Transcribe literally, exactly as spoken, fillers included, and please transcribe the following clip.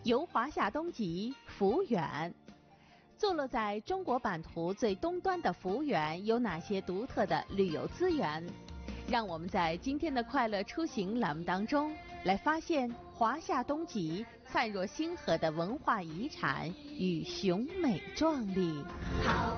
游华夏东极，抚远。坐落在中国版图最东端的抚远有哪些独特的旅游资源？让我们在今天的快乐出行栏目当中来发现华夏东极灿若星河的文化遗产与雄美壮丽。好